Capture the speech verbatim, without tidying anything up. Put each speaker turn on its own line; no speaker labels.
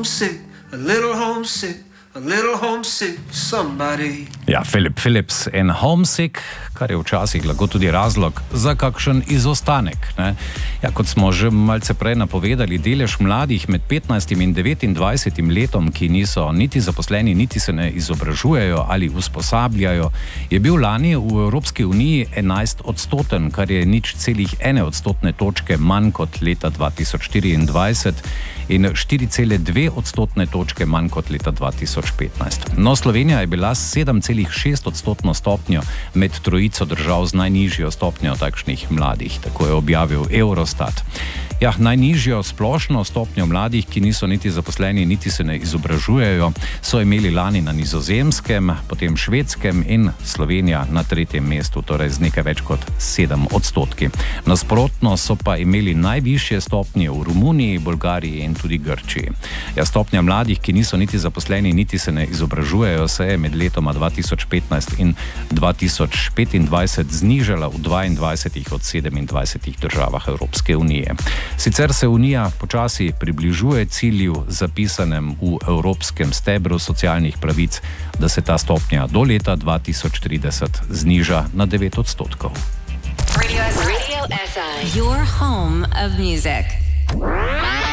homesick, a little homesick, a little homesick somebody.
Ja, Philip Phillips in Homesick, kar je včasih lahko tudi razlog za kakšen izostanek. Ne? Ja, kot smo že malce prej napovedali, delež mladih med petnajstim in devetindvajsetim letom, ki niso niti zaposleni, niti se ne izobražujejo ali usposabljajo, je bil lani v Evropski uniji enajst odstoten, kar je nič celih ene odstotne točke manj kot leta dva tisoč štiriindvajset in štiri cele dve odstotne točke manj kot leta dva tisoč petnajst. No, Slovenija je bila s sedem celih šest odstotno stopnjo med trojico držav z najnižjo stopnjo takšnih mladih, tako je objavil Eurostat. Ja, najnižjo splošno stopnjo mladih, ki niso niti zaposleni, niti se ne izobražujejo, so imeli lani na Nizozemskem, potem Švedskem in Slovenija na tretjem mestu, torej z nekaj več kot sedem odstotki. Nasprotno so pa imeli najvišje stopnje v Romuniji, Bolgariji in tudi Grčiji. Ja, stopnja mladih, ki niso niti zaposleni, niti se ne izobražujejo, se je med letoma dva tisoč petnajst in dva tisoč petindvajset znižala v dvaindvajsetih od sedemindvajsetih državah Evropske unije. Sicer se Unija počasi približuje cilju zapisanem v Evropskem stebru socialnih pravic, da se ta stopnja do leta dva tisoč trideset zniža na devet odstotkov.
Radio S I, your home of music.